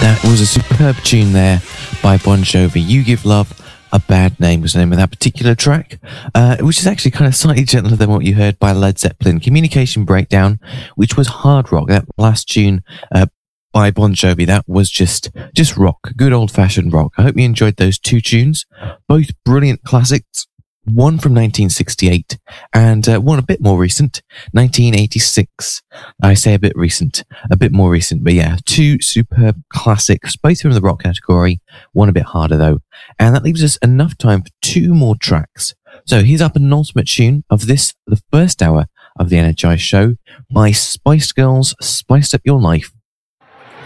That was a superb tune there by Bon Jovi. You Give Love a Bad Name was the name of that particular track, which is actually kind of slightly gentler than what you heard by Led Zeppelin. Communication Breakdown, which was hard rock. That last tune by Bon Jovi, that was just rock, good old-fashioned rock. I hope you enjoyed those two tunes, both brilliant classics. One from 1968 and one a bit more recent, 1986. I say a bit more recent, but yeah, two superb classics, both from the rock category, one a bit harder though. And that leaves us enough time for two more tracks. So here's our penultimate tune of this, the first hour of the NHI show by Spice Girls, Spice Up Your Life,